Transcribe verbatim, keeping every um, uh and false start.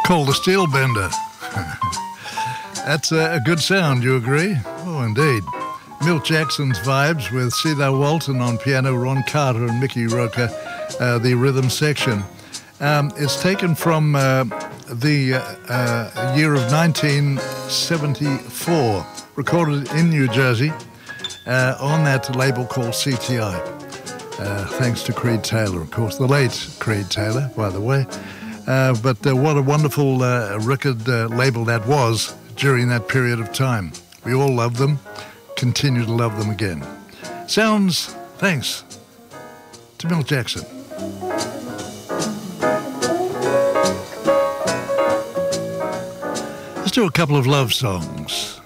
called a steel bender. That's a, a good sound, you agree? Oh, indeed. Milt Jackson's vibes with Cedar Walton on piano, Ron Carter and Mickey Roker, uh, the rhythm section. Um, it's taken from uh, the uh, uh, year of nineteen seventy-four, recorded in New Jersey uh, on that label called C T I. Uh, thanks to Creed Taylor, of course, the late Creed Taylor, by the way. Uh, but uh, what a wonderful uh, record uh, label that was during that period of time. We all loved them, continue to love them again. Sounds, thanks to Milt Jackson. Let's do a couple of love songs.